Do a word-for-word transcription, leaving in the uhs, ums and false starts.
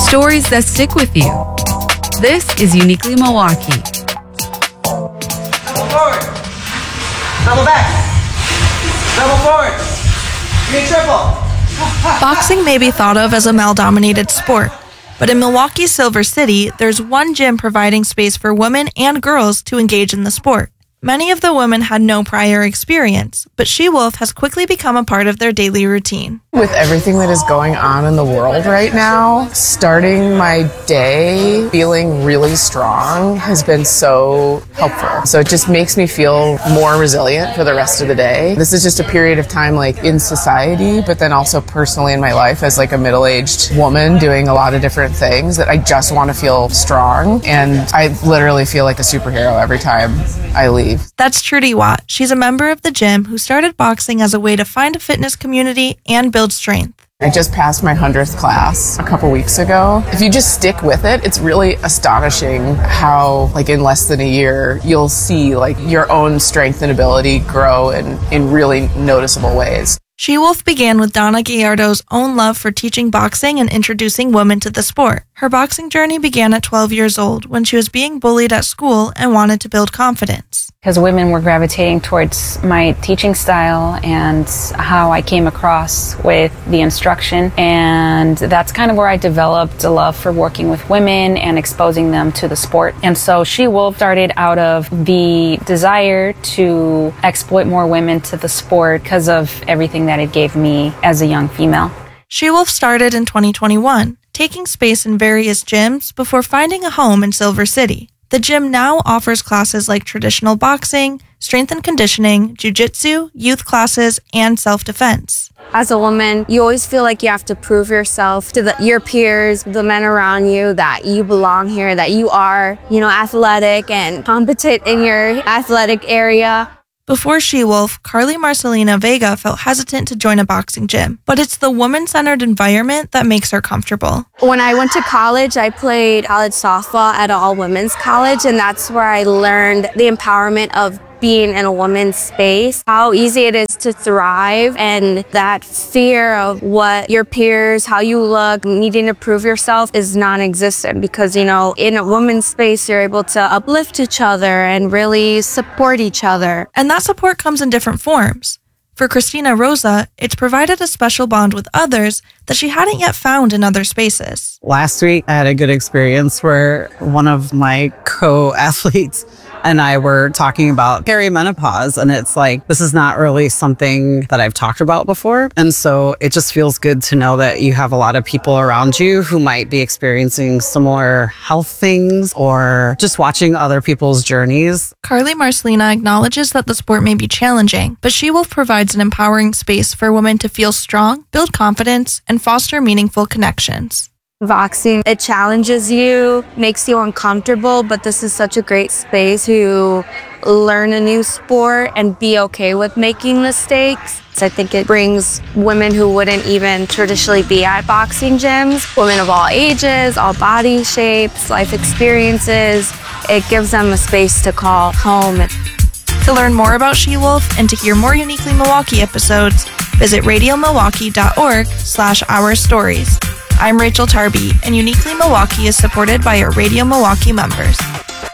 Stories that stick with you. This is Uniquely Milwaukee. Double forward. Double back. Double forward. Give me triple. Boxing may be thought of as a male-dominated sport, but in Milwaukee's Silver City, there's one gym providing space for women and girls to engage in the sport. Many of the women had no prior experience, but She-Wolf has quickly become a part of their daily routine. With everything that is going on in the world right now, starting my day feeling really strong has been so helpful. So it just makes me feel more resilient for the rest of the day. This is just a period of time like in society, but then also personally in my life as like a middle-aged woman doing a lot of different things that I just want to feel strong. And I literally feel like a superhero every time I leave. That's Trudy Watt. She's a member of the gym who started boxing as a way to find a fitness community and build strength. I just passed my hundredth class a couple weeks ago. If you just stick with it, it's really astonishing how, like, in less than a year, you'll see, like, your own strength and ability grow in, in really noticeable ways. She-Wolf began with Donna Gallardo's own love for teaching boxing and introducing women to the sport. Her boxing journey began at twelve years old when she was being bullied at school and wanted to build confidence. Because women were gravitating towards my teaching style and how I came across with the instruction. And that's kind of where I developed a love for working with women and exposing them to the sport. And so She-Wolf started out of the desire to exploit more women to the sport because of everything that it gave me as a young female. She-Wolf started in twenty twenty-one, taking space in various gyms before finding a home in Silver City. The gym now offers classes like traditional boxing, strength and conditioning, jiu-jitsu, youth classes, and self-defense. As a woman, you always feel like you have to prove yourself to the, your peers, the men around you, that you belong here, that you are, you know, athletic and competent in your athletic area. Before She-Wolf, Carly Marcelina Vega felt hesitant to join a boxing gym, but it's the woman-centered environment that makes her comfortable. When I went to college, I played college softball at an all-women's college, and that's where I learned the empowerment of being in a woman's space, how easy it is to thrive, and that fear of what your peers, how you look, needing to prove yourself is non-existent because, you know, in a woman's space, you're able to uplift each other and really support each other. And that support comes in different forms. For Christina Rosa, it's provided a special bond with others that she hadn't yet found in other spaces. Last week, I had a good experience where one of my co-athletes and I were talking about perimenopause, and it's like, this is not really something that I've talked about before. And so it just feels good to know that you have a lot of people around you who might be experiencing similar health things or just watching other people's journeys. Carly Marcelina acknowledges that the sport may be challenging, but She-Wolf provides an empowering space for women to feel strong, build confidence, and foster meaningful connections. Boxing, it challenges you, makes you uncomfortable, but this is such a great space to learn a new sport and be okay with making mistakes. So I think it brings women who wouldn't even traditionally be at boxing gyms, women of all ages, all body shapes, life experiences. It gives them a space to call home. To learn more about She-Wolf and to hear more Uniquely Milwaukee episodes, visit radiomilwaukee.org slash our stories. I'm Rachel Tarby, and Uniquely Milwaukee is supported by our Radio Milwaukee members.